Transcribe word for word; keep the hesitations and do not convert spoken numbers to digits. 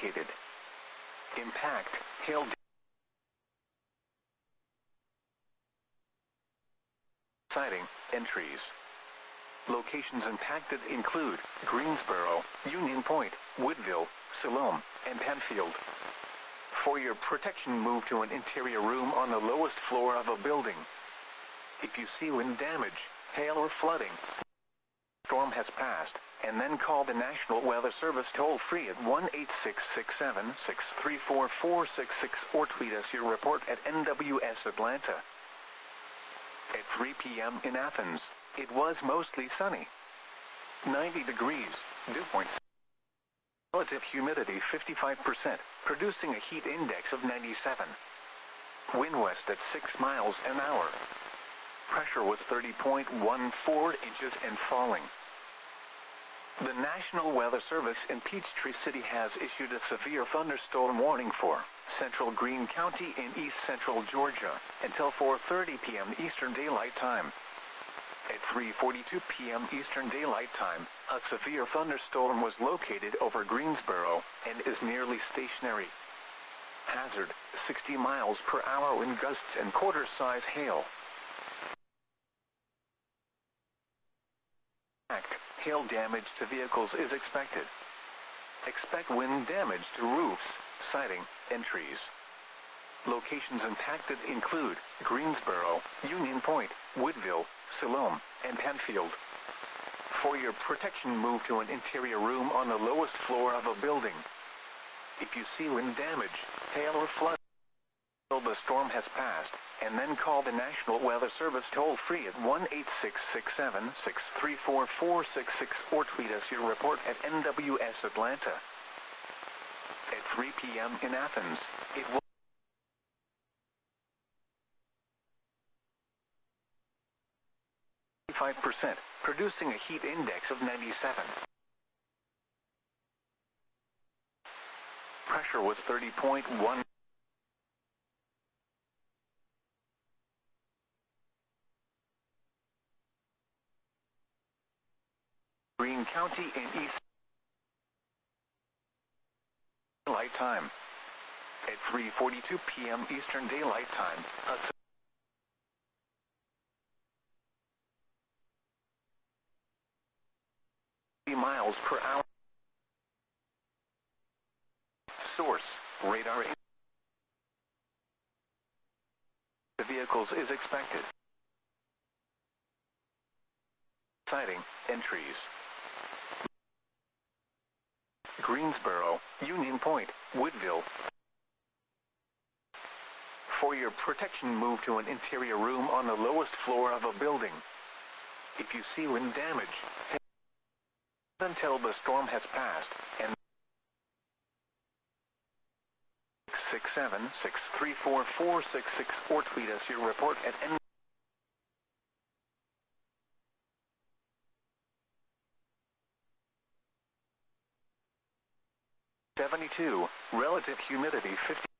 located. Impact, hail, sighting, entries. Locations impacted include Greensboro, Union Point, Woodville, Siloam, and Penfield. For your protection, move to an interior room on the lowest floor of a building. If you see wind damage, hail or flooding, storm has passed, and then call the National Weather Service toll-free at one eight six six seven, six three four, four six six or tweet us your report at N W S Atlanta. At three p m in Athens, it was mostly sunny. ninety degrees, dew point. Relative humidity fifty-five percent, producing a heat index of ninety-seven. Wind west at six miles an hour. Pressure was thirty point one four inches and falling. The National Weather Service in Peachtree City has issued a severe thunderstorm warning for central Greene County in east central Georgia until four thirty p m Eastern Daylight Time. At three forty-two p m Eastern Daylight Time, a severe thunderstorm was located over Greensboro and is nearly stationary. Hazard, sixty miles per hour wind gusts and quarter-size hail. Hail damage to vehicles is expected. Expect wind damage to roofs, siding, and trees. Locations impacted include Greensboro, Union Point, Woodville, Siloam, and Penfield. For your protection, move to an interior room on the lowest floor of a building. If you see wind damage, hail or flood, the storm has passed, and then call the National Weather Service toll-free at one eight six six seven, six three four, four six six or tweet us your report at N W S Atlanta. At three p m in Athens, it was five percent, producing a heat index of ninety-seven. Pressure was thirty point one. Greene County in east daylight time. At three forty-two p m Eastern Daylight Time, a miles per hour. Source, radar. The vehicles is expected. Sighting, entries. Greensboro, Union Point, Woodville. For your protection, move to an interior room on the lowest floor of a building. If you see wind damage, until the storm has passed, and six seven, six three four, four six six or tweet us your report at N. seventy-two, relative humidity fifty.